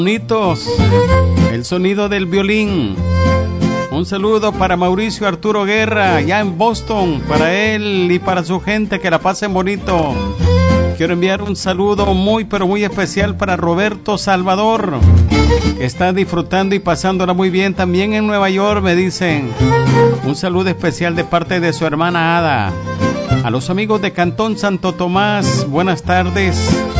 Bonitos, el sonido del violín. Un saludo para Mauricio Arturo Guerra, allá en Boston, para él y para su gente, que la pasen bonito. Quiero enviar un saludo muy pero muy especial para Roberto Salvador, que está disfrutando y pasándola muy bien también en Nueva York, me dicen. Un saludo especial de parte de su hermana Ada. A los amigos de Cantón Santo Tomás, buenas tardes.